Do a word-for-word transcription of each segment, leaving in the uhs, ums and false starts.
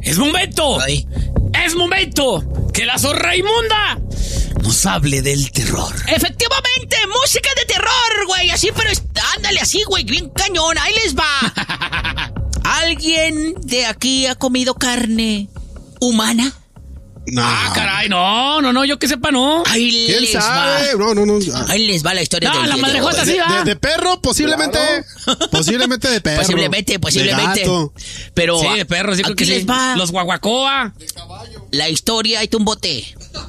Es momento. Ay. Es momento que la zorra inmunda nos hable del terror. Efectivamente, música de terror, güey. Así, pero es- ándale así, güey, bien cañón. Ahí les va. ¿Alguien de aquí ha comido carne humana? No. Ah, caray, no, no, no, yo que sepa, no. Ahí ¿Quién les sabe? va. No, no, no. Ahí les va la historia No, del la día de madrejota hoy. sí. De, va. de- de perro, posiblemente. Posiblemente de perro. Posiblemente, posiblemente. De gato. Pero Sí, de perros, sí, creo aquí que les sí. va Los guaguacoa. la historia. Ahí está un bote.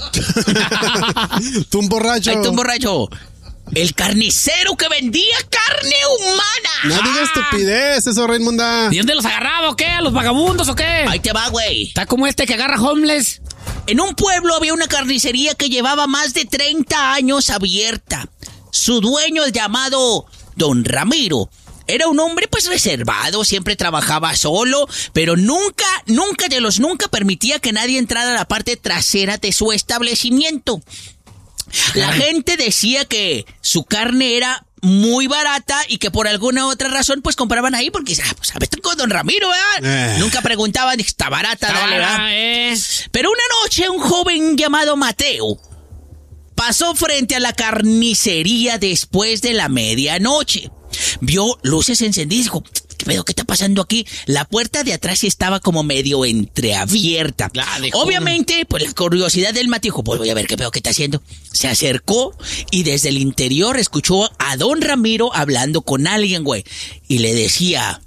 Tú un borracho. Ahí está un borracho. El carnicero que vendía carne humana. No digas estupidez, eso, Raimunda. ¿Y dónde los agarraba o qué? ¿A los vagabundos o qué? Ahí te va, güey. Está como este que agarra homeless. En un pueblo había una carnicería que llevaba más de treinta años abierta. Su dueño, el llamado Don Ramiro, era un hombre pues reservado, siempre trabajaba solo, pero nunca, nunca de los nunca permitía que nadie entrara a la parte trasera de su establecimiento. La gente decía que su carne era muy barata y que por alguna otra razón pues compraban ahí porque, ah, pues a ver, con Don Ramiro, ¿verdad? Eh. Nunca preguntaban, está barata, Está dale, ¿verdad? barata, eh. Pero una noche un joven llamado Mateo pasó frente a la carnicería después de la medianoche. Vio luces encendidas y dijo, ¿qué pedo? ¿Qué está pasando aquí? La puerta de atrás estaba como medio entreabierta. La dejó. Obviamente, pues la curiosidad del Mateo dijo, pues voy a ver qué pedo, qué está haciendo. Se acercó y desde el interior escuchó a Don Ramiro hablando con alguien, güey. Y le decía...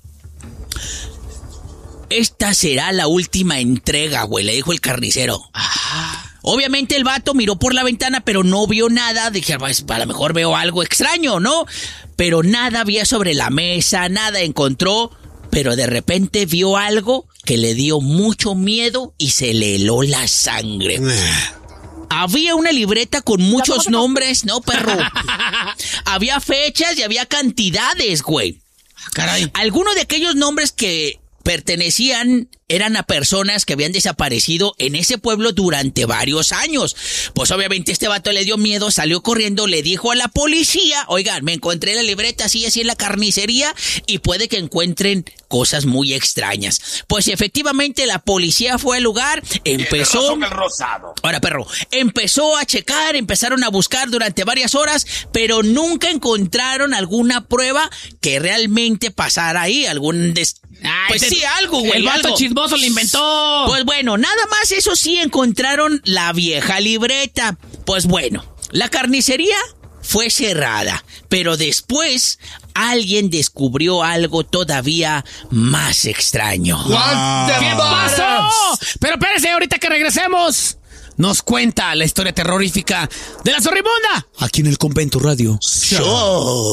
Esta será la última entrega, güey, le dijo el carnicero. Obviamente el vato miró por la ventana, pero no vio nada. Dije, pues, a lo mejor veo algo extraño, ¿no? Pero nada había sobre la mesa, nada encontró. Pero de repente vio algo que le dio mucho miedo y se le heló la sangre. Había una libreta con muchos nombres, ¿no, perro? Había fechas y había cantidades, güey. Caray. Algunos de aquellos nombres que pertenecían eran a personas que habían desaparecido en ese pueblo durante varios años. Pues obviamente este vato le dio miedo, salió corriendo, le dijo a la policía, oigan, me encontré la libreta así así en la carnicería y puede que encuentren cosas muy extrañas. Pues efectivamente la policía fue al lugar, empezó... Ahora, perro, empezó a checar, empezaron a buscar durante varias horas, pero nunca encontraron alguna prueba que realmente pasara ahí, algún... Des... Ay, pues te- sí, algo, güey, El vato algo. chismoso lo inventó. Pues bueno, nada más eso sí encontraron la vieja libreta. Pues bueno, la carnicería fue cerrada, pero después alguien descubrió algo todavía más extraño. ¿Qué pasó? Pero espérese, ahorita que regresemos, nos cuenta la historia terrorífica de la zorrimunda. Aquí en el Convento Radio. Show.